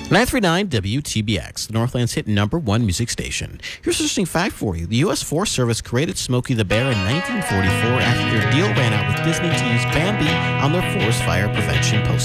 939 WTBX, the Northland's hit #1 music station. Here's an interesting fact for you. The U.S. Forest Service created Smokey the Bear in 1944 after their deal ran out with Disney to use Bambi on their forest fire prevention poster.